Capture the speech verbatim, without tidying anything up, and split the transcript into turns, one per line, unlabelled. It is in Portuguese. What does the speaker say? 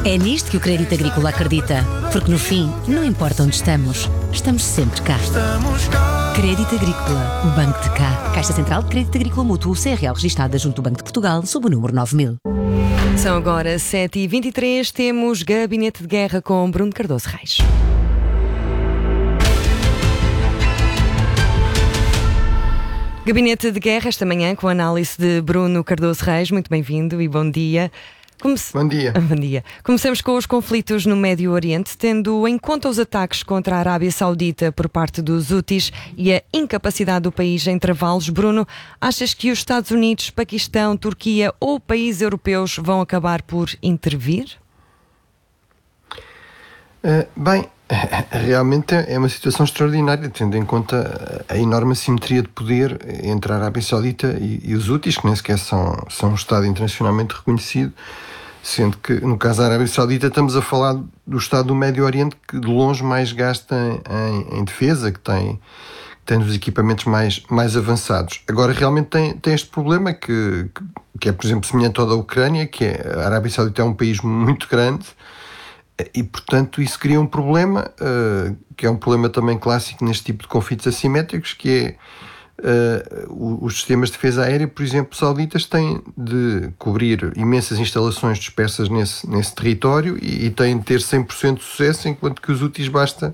É nisto que o Crédito Agrícola acredita, porque no fim, não importa onde estamos, estamos sempre cá. Crédito Agrícola, o Banco de Cá. Caixa Central de Crédito Agrícola Mútuo, C R L registada junto do Banco de Portugal, sob o número nove mil.
São agora sete e vinte e três, temos Gabinete de Guerra com Bruno Cardoso Reis. Gabinete de Guerra esta manhã com a análise de Bruno Cardoso Reis. Muito bem-vindo e bom dia. Comece...
Bom dia.
Bom dia. Começamos com os conflitos no Médio Oriente, tendo em conta os ataques contra a Arábia Saudita por parte dos Houthis e a incapacidade do país em travá-los. Bruno, achas que os Estados Unidos, Paquistão, Turquia ou países europeus vão acabar por intervir?
Uh, bem, realmente é uma situação extraordinária, tendo em conta a enorme assimetria de poder entre a Arábia Saudita e, e os Houthis, que nem sequer são, são um Estado internacionalmente reconhecido, sendo que, no caso da Arábia Saudita, estamos a falar do Estado do Médio Oriente que de longe mais gasta em, em defesa, que tem, tem os equipamentos mais, mais avançados. Agora, realmente tem, tem este problema que, que é, por exemplo, semelhante ao da Ucrânia, que é, a Arábia Saudita é um país muito grande, e, portanto, isso cria um problema, uh, que é um problema também clássico neste tipo de conflitos assimétricos, que é uh, os sistemas de defesa aérea, por exemplo, sauditas têm de cobrir imensas instalações dispersas nesse, nesse território e, e têm de ter cem por cento de sucesso, enquanto que os Houthis basta